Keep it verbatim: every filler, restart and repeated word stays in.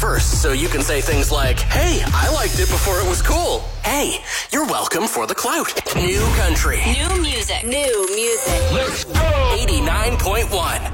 first, so you can say things like, hey, I liked it before it was cool. Hey, you're welcome for the clout. New country. New music. New music. Let's go! eighty-nine point one.